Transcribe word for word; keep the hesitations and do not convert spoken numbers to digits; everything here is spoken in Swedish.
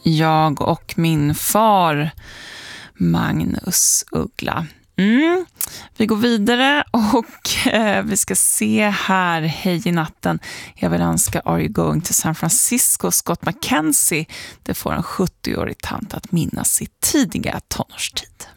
Jag och min far Magnus Uggla. Mm. Vi går vidare och eh, vi ska se här. Hej i natten. Jag vill önska Are You Going to San Francisco? Scott McKenzie. Det får en sjuttioårig tant att minnas sitt tidiga tonårstid.